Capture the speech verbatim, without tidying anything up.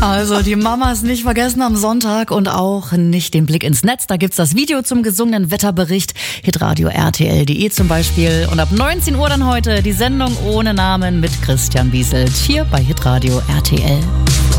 Also die Mamas nicht vergessen am Sonntag und auch nicht den Blick ins Netz. Da gibt's das Video zum gesungenen Wetterbericht, hitradio r t l punkt d e zum Beispiel. Und ab neunzehn Uhr dann heute die Sendung ohne Namen mit Christian Wieselt hier bei hitradio R T L.